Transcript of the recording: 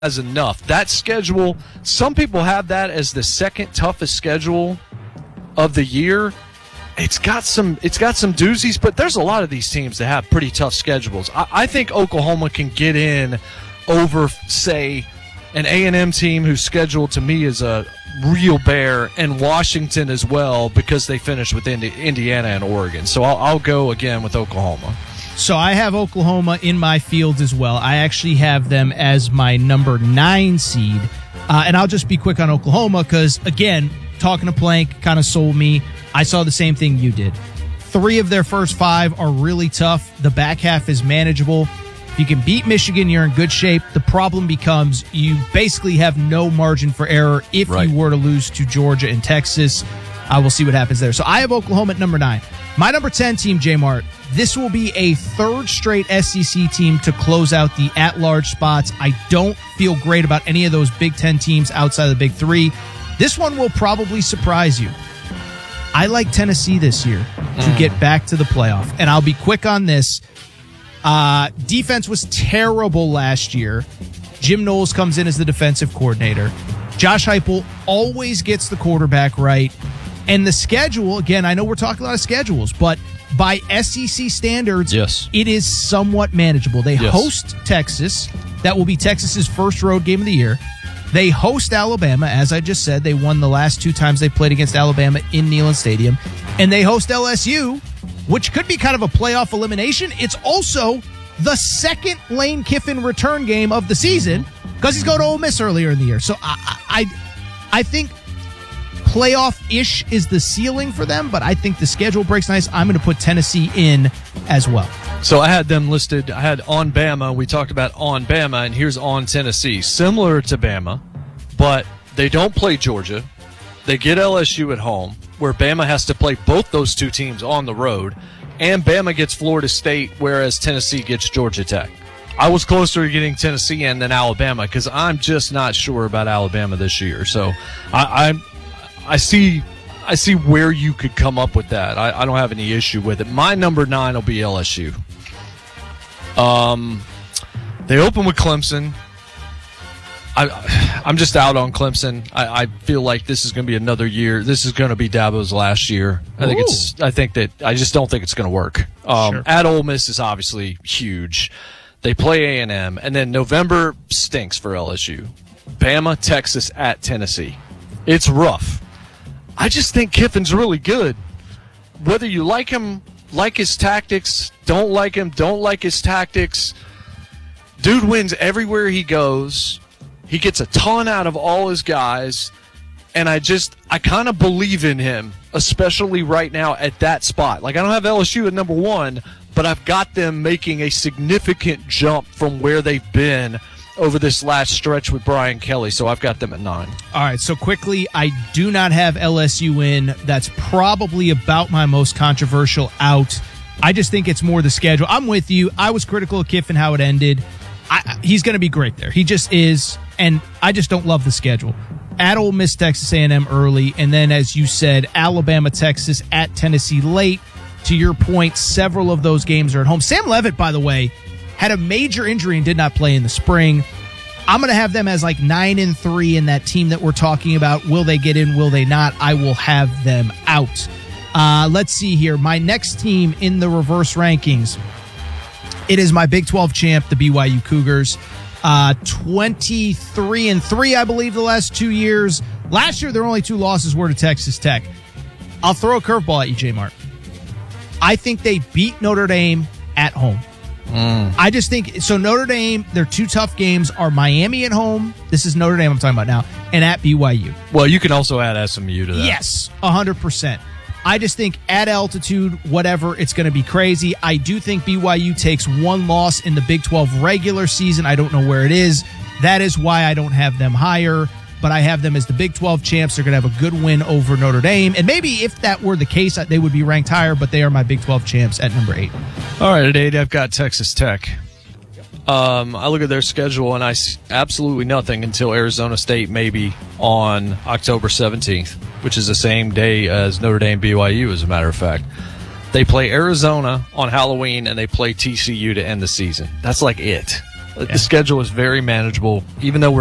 as enough. That schedule, some people have that as the second toughest schedule of the year. It's got some doozies, but there's a lot of these teams that have pretty tough schedules. I think Oklahoma can get in over, say, an A&M team whose schedule to me is a real bear, and Washington as well, because they finished with Indiana and Oregon. So I'll go again with Oklahoma. So I have Oklahoma in my field as well. I actually have them as my number 9 seed. And I'll just be quick on Oklahoma because, again, talking to Plank kind of sold me. I saw the same thing you did. 3 of their first 5 are really tough. The back half is manageable. If you can beat Michigan, you're in good shape. The problem becomes you basically have no margin for error if you were to lose to Georgia and Texas. We'll see what happens there. So I have Oklahoma at number 9. My number 10 team, J-Mart, this will be a 3rd straight SEC team to close out the at-large spots. I don't feel great about any of those Big Ten teams outside of the Big 3. This one will probably surprise you. I like Tennessee this year to get back to the playoff. And I'll be quick on this. Defense was terrible last year. Jim Knowles comes in as the defensive coordinator. Josh Heupel always gets the quarterback right. And the schedule, again, I know we're talking a lot of schedules, but by SEC standards, it is somewhat manageable. They host Texas. That will be Texas's first road game of the year. They host Alabama. As I just said, they won the last 2 times they played against Alabama in Neyland Stadium. And they host LSU, which could be kind of a playoff elimination. It's also the second Lane Kiffin return game of the season because he's going to Ole Miss earlier in the year. So I think playoff-ish is the ceiling for them, but I think the schedule breaks nice. I'm going to put Tennessee in as well. So I had them listed. I had on Bama. We talked about on Bama, and here's on Tennessee. Similar to Bama, but they don't play Georgia. They get LSU at home, where Bama has to play both those 2 teams on the road, and Bama gets Florida State, whereas Tennessee gets Georgia Tech. I was closer to getting Tennessee in than Alabama because I'm just not sure about Alabama this year. So I see where you could come up with that. I don't have any issue with it. My number 9 will be LSU. They open with Clemson. I'm just out on Clemson. I feel like this is going to be another year. This is going to be Dabo's last year. I just don't think it's going to work. At Ole Miss is obviously huge. They play A&M, and then November stinks for LSU. Bama, Texas, at Tennessee. It's rough. I just think Kiffin's really good. Whether you like him, like his tactics, don't like him, don't like his tactics, dude wins everywhere he goes. He gets a ton out of all his guys, and I kind of believe in him, especially right now at that spot. Like, I don't have LSU at number 1, but I've got them making a significant jump from where they've been over this last stretch with Brian Kelly, so I've got them at 9. All right, so quickly, I do not have LSU in. That's probably about my most controversial out. I just think it's more the schedule. I'm with you. I was critical of Kiffin, how it ended. He's going to be great there. He just is, and I just don't love the schedule. At Ole Miss, Texas A&M early, and then, as you said, Alabama, Texas, at Tennessee late. To your point, several of those games are at home. Sam Leavitt, by the way, had a major injury and did not play in the spring. I'm going to have them as like 9-3 in that team that we're talking about. Will they get in? Will they not? I will have them out. Let's see here. My next team in the reverse rankings, it is my Big 12 champ, the BYU Cougars. 23-3, I believe, the last 2 years. Last year, their only 2 losses were to Texas Tech. I'll throw a curveball at you, J-Mart. I think they beat Notre Dame at home. I just think so. Notre Dame, their 2 tough games are Miami at home. This is Notre Dame I'm talking about now, and at BYU. Well, you can also add SMU to that. Yes, 100%. I just think at altitude, whatever, it's going to be crazy. I do think BYU takes 1 loss in the Big 12 regular season. I don't know where it is. That is why I don't have them higher, but I have them as the Big 12 champs. They're going to have a good win over Notre Dame. And maybe if that were the case, they would be ranked higher, but they are my Big 12 champs at number 8. All right, at 8, I've got Texas Tech. I look at their schedule, and I see absolutely nothing until Arizona State maybe on October 17th, which is the same day as Notre Dame BYU, as a matter of fact. They play Arizona on Halloween, and they play TCU to end the season. That's like it. The schedule is very manageable, even though we're